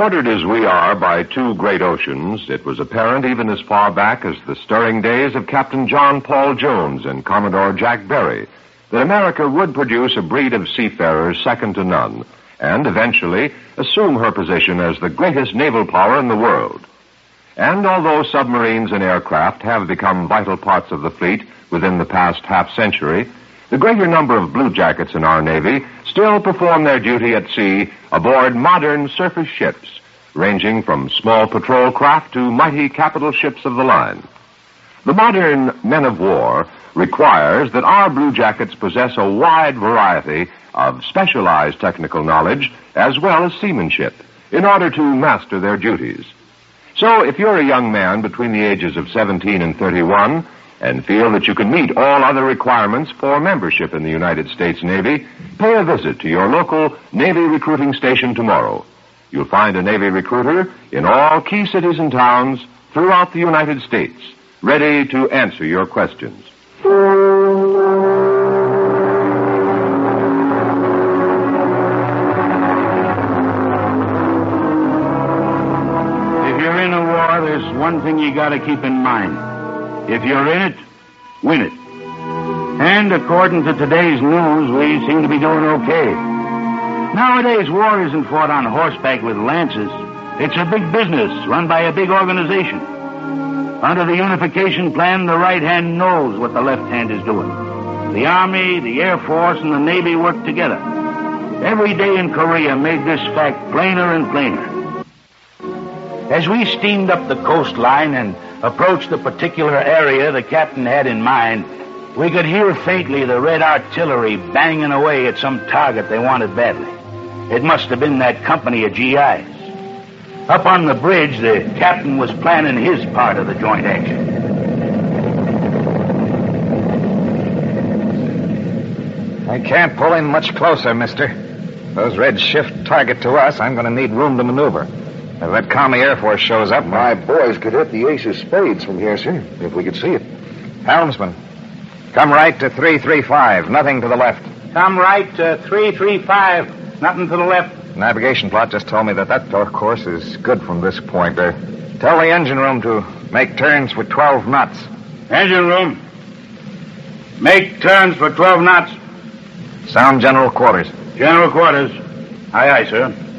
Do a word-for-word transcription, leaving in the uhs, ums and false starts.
Bordered as we are by two great oceans, it was apparent even as far back as the stirring days of Captain John Paul Jones and Commodore Jack Berry that America would produce a breed of seafarers second to none, and eventually assume her position as the greatest naval power in the world. And although submarines and aircraft have become vital parts of the fleet within the past half century, the greater number of bluejackets in our Navy still perform their duty at sea aboard modern surface ships, ranging from small patrol craft to mighty capital ships of the line. The modern men of war requires that our bluejackets possess a wide variety of specialized technical knowledge as well as seamanship in order to master their duties. So if you're a young man between the ages of seventeen and thirty-one and feel that you can meet all other requirements for membership in the United States Navy, pay a visit to your local Navy recruiting station tomorrow. You'll find a Navy recruiter in all key cities and towns throughout the United States, ready to answer your questions. If you're in a war, there's one thing you gotta keep in mind. If you're in it, win it. And according to today's news, we seem to be doing okay. Nowadays, war isn't fought on horseback with lances. It's a big business run by a big organization. Under the unification plan, the right hand knows what the left hand is doing. The Army, the Air Force, and the Navy work together. Every day in Korea made this fact plainer and plainer. As we steamed up the coastline and approached the particular area the captain had in mind, we could hear faintly the red artillery banging away at some target they wanted badly. It must have been that company of G Is. Up on the bridge, the captain was planning his part of the joint action. I can't pull in much closer, mister. Those Reds shift target to us, I'm going to need room to maneuver. If that commie Air Force shows up... My boys could hit the ace of spades from here, sir, if we could see it. Helmsman, come right to three three five, nothing to the left. Come right to three three five, nothing to the left. Navigation plot just told me that that course is good from this point. Uh, tell the engine room to make turns for twelve knots. Engine room, make turns for twelve knots. Sound general quarters. General quarters. Aye, aye, sir.